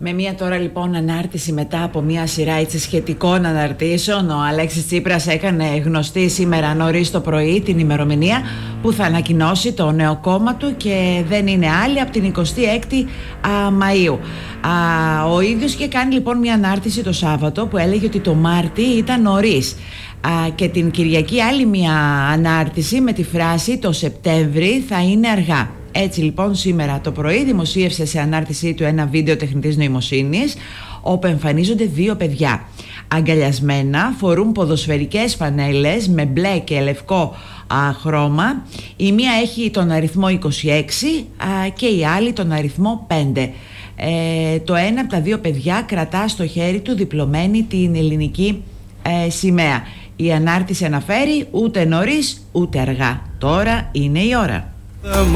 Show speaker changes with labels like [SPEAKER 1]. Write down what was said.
[SPEAKER 1] Με μία τώρα λοιπόν ανάρτηση μετά από μία σειρά έτσι σχετικών αναρτήσεων, ο Αλέξης Τσίπρας έκανε γνωστή σήμερα νωρίς το πρωί την ημερομηνία που θα ανακοινώσει το νέο κόμμα του και δεν είναι άλλη από την 26η Μαΐου. Ο ίδιος είχε κάνει λοιπόν μία ανάρτηση το Σάββατο που έλεγε ότι το Μάρτι ήταν νωρίς. Και την Κυριακή άλλη μία ανάρτηση με τη φράση «Το Σεπτέμβρη θα είναι αργά». Έτσι λοιπόν σήμερα το πρωί δημοσίευσε σε ανάρτησή του ένα βίντεο τεχνητής νοημοσύνης όπου εμφανίζονται δύο παιδιά. Αγκαλιασμένα, φορούν ποδοσφαιρικές φανέλες με μπλε και λευκό χρώμα. Η μία έχει τον αριθμό 26 και η άλλη τον αριθμό 5. Το ένα από τα δύο παιδιά κρατά στο χέρι του διπλωμένη την ελληνική σημαία. Η ανάρτηση αναφέρει ούτε νωρίς ούτε αργά. Τώρα είναι η ώρα.